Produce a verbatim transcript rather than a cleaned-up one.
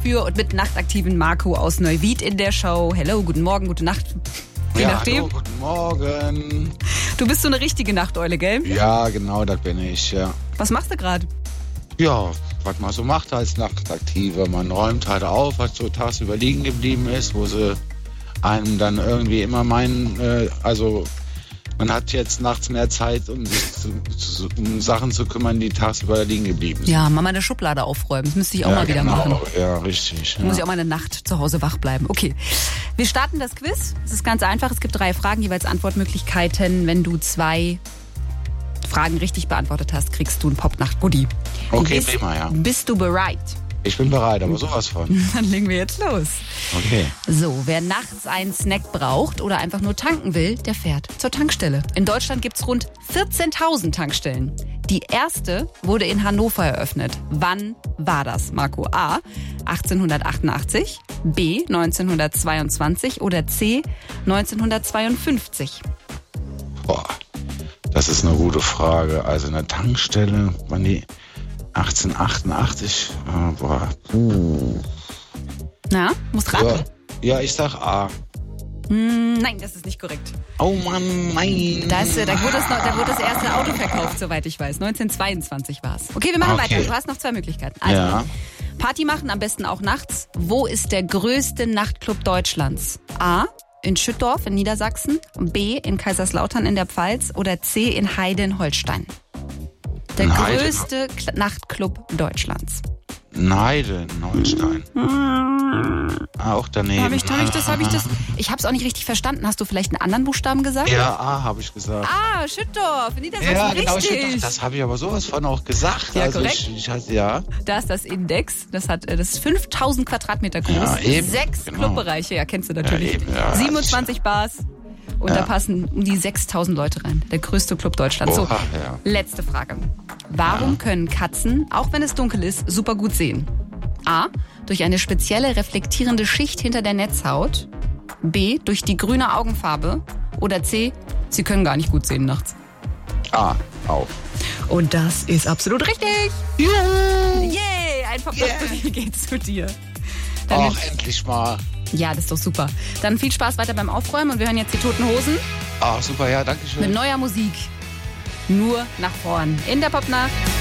für und mit nachtaktiven Marco aus Neuwied in der Show. Hello, guten Morgen, gute Nacht. Je ja, nachdem. hallo, guten Morgen. Du bist so eine richtige Nachteule, gell? Ja, genau, das bin ich, ja. Was machst du gerade? Ja, was man so macht als Nachtaktiver. Man räumt halt auf, was so tagsüber liegen geblieben ist, wo sie einem dann irgendwie immer meinen, äh, also man hat jetzt nachts mehr Zeit, um sich zu, zu, um Sachen zu kümmern, die tagsüber liegen geblieben sind. Ja, mal meine Schublade aufräumen. Das müsste ich auch ja, mal wieder genau. machen. Ja, richtig. Da Ja. muss ich auch mal eine Nacht zu Hause wach bleiben. Okay, wir starten das Quiz. Es ist ganz einfach. Es gibt drei Fragen, jeweils Antwortmöglichkeiten. Wenn du zwei Fragen richtig beantwortet hast, kriegst du einen Popnacht-Goodie. Okay, bist, prima, ja. Bist du bereit? Ich bin bereit, aber sowas von. Dann legen wir jetzt los. Okay. So, wer nachts einen Snack braucht oder einfach nur tanken will, der fährt zur Tankstelle. In Deutschland gibt es rund vierzehntausend Tankstellen. Die erste wurde in Hannover eröffnet. Wann war das, Marco? A. achtzehnhundertachtundachtzig, B. neunzehnhundertzweiundzwanzig oder C. neunzehnhundertzweiundfünfzig? Boah, das ist eine gute Frage. Also eine Tankstelle, wann die achtzehnhundertachtundachtzig, oh, boah, puh. Na, musst raten. Ja, ja, ich sag A. Hm, nein, das ist nicht korrekt. Oh Mann, nein. Da, ist, da, wurde das noch, da wurde das erste Auto verkauft, soweit ich weiß. neunzehnhundertzweiundzwanzig war es. Okay, wir machen Okay. weiter. Du hast noch zwei Möglichkeiten. Also, Ja. Party machen, am besten auch nachts. Wo ist der größte Nachtclub Deutschlands? A. In Schüttorf in Niedersachsen, B. in Kaiserslautern in der Pfalz oder C. in Heide-in-Holstein? Der In Heide- größte Kl- Nachtclub Deutschlands. Neide in Holstein. Auch daneben. Habe ich, hab ich das, habe ich das? Ich habe es auch nicht richtig verstanden. Hast du vielleicht einen anderen Buchstaben gesagt? Ja, A habe ich gesagt. Ah, Schüttorf in Niedersachsen, ja, genau, richtig. stimmt. Das habe ich aber sowas von auch gesagt. Ja, also korrekt. Ich, ich hatte, ja. Da ist das Index, das hat äh, das ist fünftausend Quadratmeter groß, Ja, eben, sechs genau. Clubbereiche, ja, kennst du natürlich, Ja, eben, ja. siebenundzwanzig Bars und Ja. da passen um die sechstausend Leute rein. Der größte Club Deutschlands. So, Oha, ja. letzte Frage. Warum Ja. können Katzen, auch wenn es dunkel ist, super gut sehen? A. Durch eine spezielle reflektierende Schicht hinter der Netzhaut. B. Durch die grüne Augenfarbe. Oder C. Sie können gar nicht gut sehen nachts. A, auch. Und das ist absolut richtig. Juhu. Yay, ein Popnacht-Goodie Yeah. geht zu dir. Dann Ach, wünsch- endlich mal. Ja, das ist doch super. Dann viel Spaß weiter beim Aufräumen und wir hören jetzt die Toten Hosen Ach, super, ja, danke schön. mit neuer Musik. Nur nach vorn. In der Popnacht.